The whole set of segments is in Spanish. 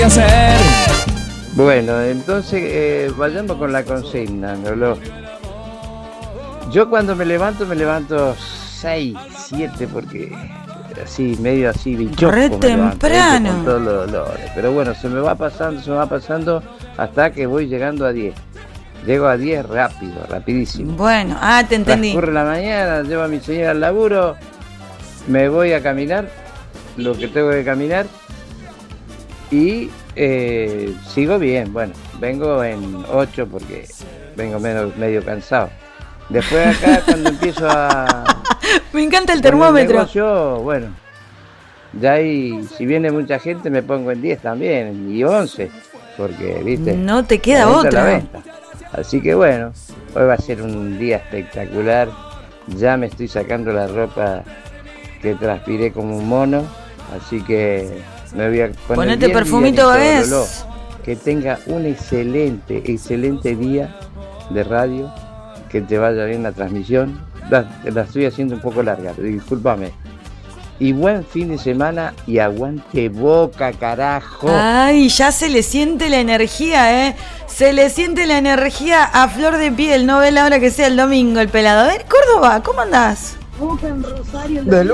hacer. Bueno, entonces vayamos con la consigna, Lolo. Yo cuando me levanto 6, 7 porque así, medio así, bichoco. Re me levanto, temprano. con todos los dolores. Pero bueno, se me va pasando hasta que voy llegando a 10. Llego a 10 rápido, rapidísimo. Bueno, te entendí. Transcurre la mañana, llevo a mi señora al laburo, me voy a caminar, lo que tengo que caminar, y sigo bien. Bueno, vengo en 8 porque vengo medio cansado. Después acá cuando empiezo a... Me encanta el con termómetro. negocio, bueno, ya ahí, si viene mucha gente me pongo en 10 también, y 11, porque, viste, No te queda la venta es la otra. venta. Así que bueno, hoy va a ser un día espectacular. Ya me estoy sacando la ropa que transpiré como un mono, así que me voy a poner Ponete bien perfumito, livianito, Lolo. es. Que tenga un excelente día de radio, que te vaya bien la transmisión. La estoy haciendo un poco larga, discúlpame. Y buen fin de semana y aguante Boca, carajo. Ay, ya se le siente la energía, Se le siente la energía a flor de piel. No ve la hora que sea el domingo el pelado. A ver, Córdoba, ¿cómo andás? Del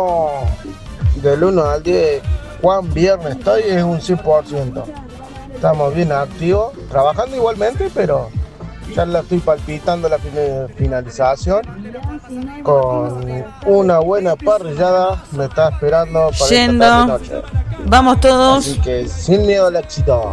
1 al 10, ¿cuán viernes estoy? Es un 100%. Estamos bien activos, trabajando igualmente, pero ya la estoy palpitando la finalización. Con una buena parrillada me está esperando para Yendo. esta tarde-noche. Vamos todos. Así que sin miedo al éxito.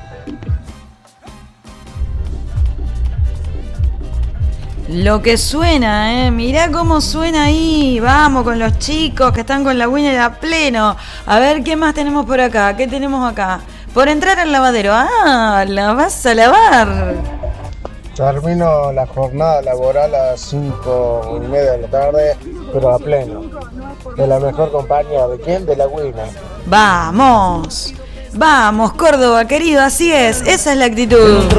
Lo que suena, mirá cómo suena ahí. Vamos con los chicos que están con la Winner a pleno. A ver qué más tenemos por acá. ¿Qué tenemos acá? Por entrar al lavadero. La vas a lavar. Termino la jornada laboral a las 5:30 de la tarde, pero a pleno. De la mejor compañía, ¿de quién? De la Winner. Vamos. Vamos, Córdoba, querido, así es. Esa es la actitud.